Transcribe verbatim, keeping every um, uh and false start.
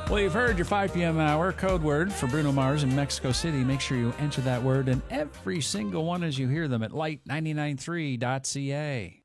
Well, you've heard your five p.m. hour code word for Bruno Mars in Mexico City. Make sure you enter that word in every single one as you hear them at light nine nine three dot c a.